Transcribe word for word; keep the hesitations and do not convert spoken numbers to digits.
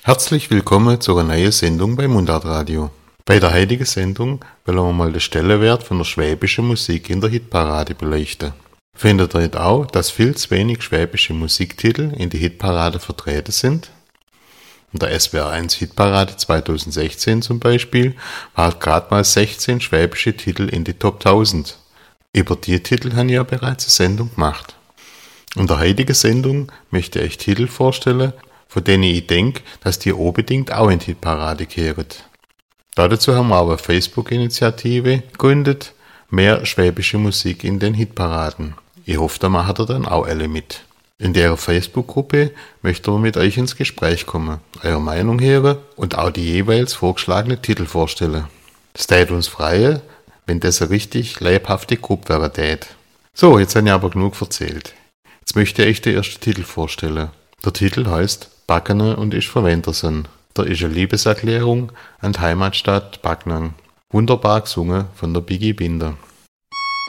Herzlich willkommen zu einer neuen Sendung bei Mundart Radio. Bei der heutigen Sendung wollen wir mal den Stellenwert von der schwäbischen Musik in der Hitparade beleuchten. Findet ihr nicht auch, dass viel zu wenig schwäbische Musiktitel in die Hitparade vertreten sind? In der S W R eins Hitparade zwanzig sechzehn zum Beispiel waren gerade mal sechzehn schwäbische Titel in die Top tausend. Über die Titel habe ich ja bereits eine Sendung gemacht. In der heutigen Sendung möchte ich euch Titel vorstellen, von denen ich denke, dass die unbedingt auch in die Hitparade kehren. Dazu haben wir aber eine Facebook-Initiative gegründet, mehr schwäbische Musik in den Hitparaden. Ich hoffe, da macht ihr dann auch alle mit. In der Facebook-Gruppe möchten wir mit euch ins Gespräch kommen, eure Meinung hören und auch die jeweils vorgeschlagenen Titel vorstellen. Es tät uns freuen, wenn das eine richtig lebhafte Gruppe wäre tät. So, jetzt habe ich aber genug erzählt. Jetzt möchte ich euch den ersten Titel vorstellen. Der Titel heißt Backene und ich verwendersen. Da ist eine Liebeserklärung an die Heimatstadt Backnang. Wunderbar gesungen von der Biggie Binder.